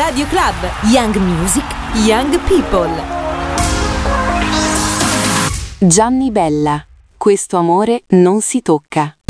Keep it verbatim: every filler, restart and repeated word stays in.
Radio Club. Young Music, Young People. Gianni Bella. Questo amore non si tocca.